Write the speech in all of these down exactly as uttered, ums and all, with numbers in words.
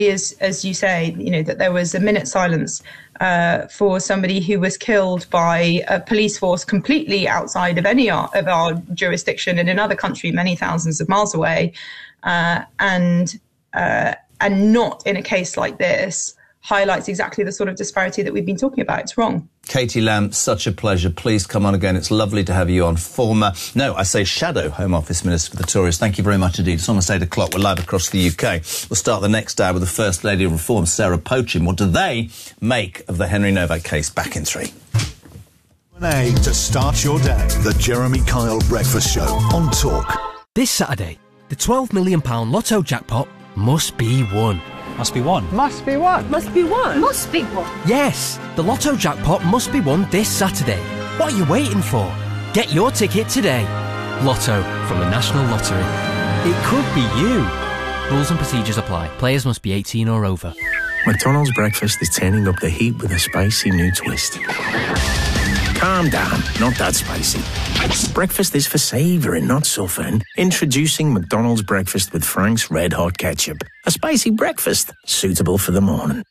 As, as you say, you know, that there was a minute's silence uh, for somebody who was killed by a police force completely outside of any our, of our jurisdiction in another country many thousands of miles away, uh, and uh, and not in a case like this, highlights exactly the sort of disparity that we've been talking about. It's wrong. Katie Lamb, such a pleasure. Please come on again. It's lovely to have you on. Former, no, I say Shadow Home Office Minister for the Tories. Thank you very much indeed. It's almost eight o'clock. We're live across the U K. We'll start the next hour with the First Lady of Reform, Sarah Pochen. What do they make of the Henry Novak case? Back in three. A to start your day. The Jeremy Kyle Breakfast Show on Talk. This Saturday, the twelve million pounds lotto jackpot must be won. Must be won. Must be won. Must be won. Must be won. Yes, the lotto jackpot must be won this Saturday. What are you waiting for? Get your ticket today. Lotto from the National Lottery. It could be you. Rules and procedures apply. Players must be eighteen or over. McDonald's breakfast is turning up the heat with a spicy new twist. Calm down, not that spicy. Breakfast is for savouring, not suffering. Introducing McDonald's breakfast with Frank's Red Hot Ketchup. A spicy breakfast suitable for the morning.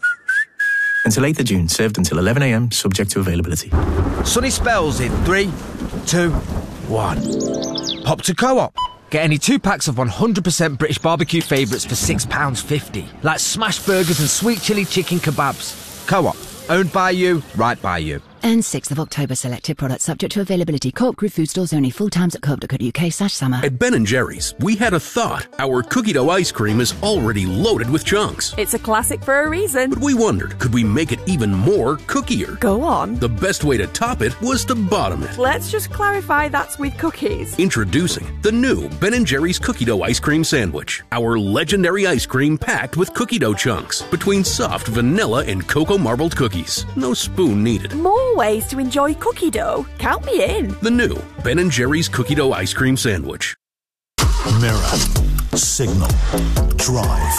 Until eighth of June, served until eleven a m, subject to availability. Sunny spells in three, two, one. Pop to Co-op. Get any two packs of one hundred percent British barbecue favourites for six pounds fifty. Like smash burgers and sweet chilli chicken kebabs. Co-op. Owned by you, right by you. And sixth of October, selected products subject to availability. Co-op Group food stores only. Full times at co op dot co dot uk slash summer. At Ben and Jerry's, we had a thought. Our cookie dough ice cream is already loaded with chunks. It's a classic for a reason. But we wondered, could we make it even more cookier? Go on. The best way to top it was to bottom it. Let's just clarify that's with cookies. Introducing the new Ben and Jerry's cookie dough ice cream sandwich. Our legendary ice cream packed with cookie dough chunks between soft vanilla and cocoa marbled cookies. No spoon needed. More ways to enjoy cookie dough. Count me in. The new Ben and Jerry's cookie dough ice cream sandwich. Mirror, signal, drive,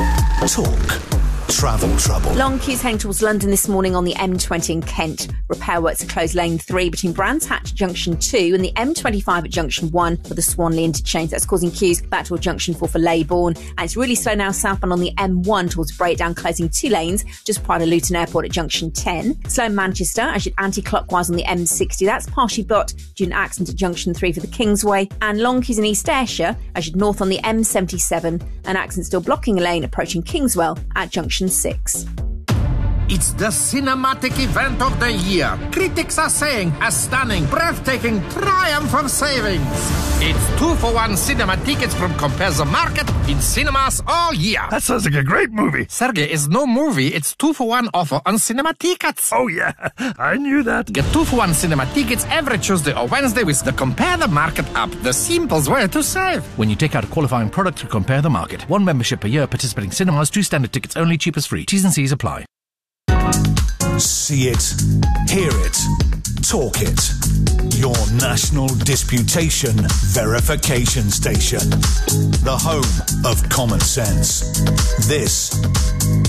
talk, travel trouble. Long queues heading towards London this morning on the M twenty in Kent. Repair works at closed lane three between Brands Hatch Junction two and the M twenty-five at Junction one for the Swanley interchange. That's causing queues back towards Junction four for Leybourne. And it's really slow now southbound on the M one towards Breakdown, closing two lanes just prior to Luton Airport at Junction ten. Slow in Manchester as you're anti-clockwise on the M sixty. That's partially blocked due to an accident at Junction three for the Kingsway. And long queues in East Ayrshire as you're north on the M seventy-seven. An accident still blocking a lane approaching Kingswell at Junction six. It's the cinematic event of the year. Critics are saying a stunning, breathtaking triumph of savings. It's two for one cinema tickets from Compare the Market in cinemas all year. That sounds like a great movie. Sergey, is no movie. It's two for one offer on cinema tickets. Oh, yeah. I knew that. Get two for one cinema tickets every Tuesday or Wednesday with the Compare the Market app. The simplest way to save. When you take out a qualifying product to Compare the Market. One membership per year, participating cinemas, two standard tickets only, cheapest free. T's and C's apply. See it, hear it, talk it. Your national disputation verification station. The home of common sense. This